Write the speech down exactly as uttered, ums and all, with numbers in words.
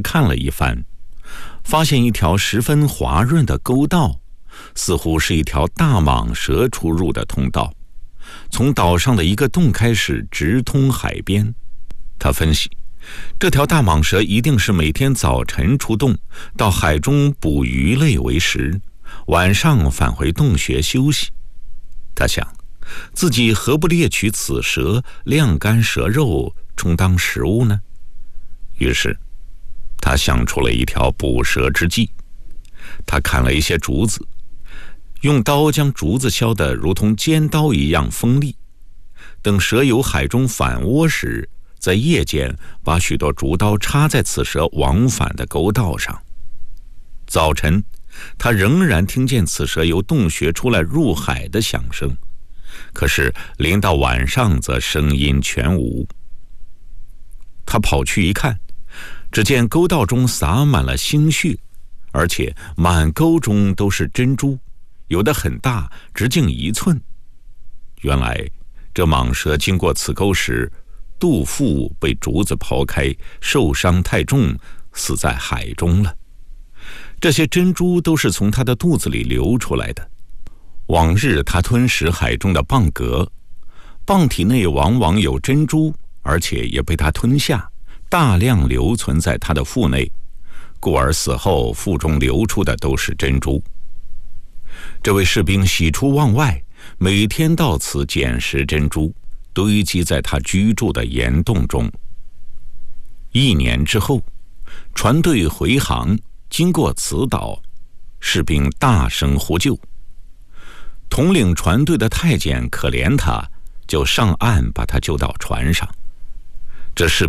看了一番，发现一条十分滑润的沟道，似乎是一条大蟒蛇出入的通道，从岛上的一个洞开始直通海边。他分析，这条大蟒蛇一定是每天早晨出洞，到海中捕鱼类为食，晚上返回洞穴休息。他想，自己何不猎取此蛇，晾干蛇肉充当食物呢？于是他想出了一条捕蛇之计。他砍了一些竹子，用刀将竹子削得如同尖刀一样锋利，等蛇由海中返窝时，在夜间把许多竹刀插在此蛇往返的沟道上。早晨他仍然听见此蛇由洞穴出来入海的响声，可是临到晚上则声音全无。他跑去一看，只见沟道中洒满了星屑，而且满沟中都是珍珠，有的很大，直径一寸。原来这蟒蛇经过此沟时，肚腹被竹子刨开，受伤太重，死在海中了。这些珍珠都是从它的肚子里流出来的。往日它吞食海中的蚌蛤，蚌体内往往有珍珠，而且也被它吞下，大量留存在它的腹内，故而死后腹中流出的都是珍珠。这位士兵喜出望外，每天到此捡拾珍珠，堆积在他居住的岩洞中。一年之后，船队回航，经过此岛，士兵大声呼救。统领船队的太监可怜他，就上岸把他救到船上。这士